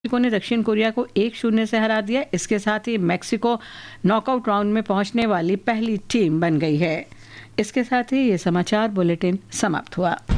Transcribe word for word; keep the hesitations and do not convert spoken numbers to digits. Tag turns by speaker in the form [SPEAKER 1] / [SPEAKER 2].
[SPEAKER 1] Mexico ने दक्षिण Korea को एक शून्य से हरा दिया। इसके साथ ही मेक्सिको नॉकआउट राउंड में पहुंचने वाली पहली टीम बन गई है। इसके साथ ही ये समाचार बुलेटिन समाप्त हुआ।